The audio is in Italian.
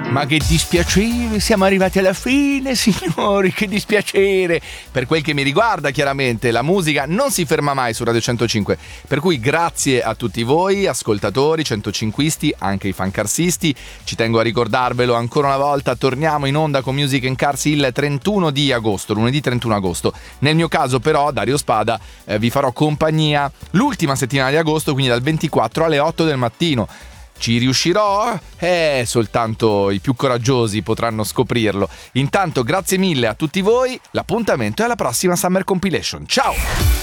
Ma che dispiacere, siamo arrivati alla fine, signori, che dispiacere. Per quel che mi riguarda, chiaramente, la musica non si ferma mai su Radio 105. Per cui grazie a tutti voi, ascoltatori, 105isti, anche i fancarsisti. Ci tengo a ricordarvelo ancora una volta, torniamo in onda con Music and Cars il 31 di agosto, lunedì 31 agosto. Nel mio caso però, Dario Spada, vi farò compagnia l'ultima settimana di agosto, quindi dal 24 alle 8 del mattino. Ci riuscirò? Soltanto i più coraggiosi potranno scoprirlo. Intanto grazie mille a tutti voi, l'appuntamento è alla prossima Summer Compilation. Ciao!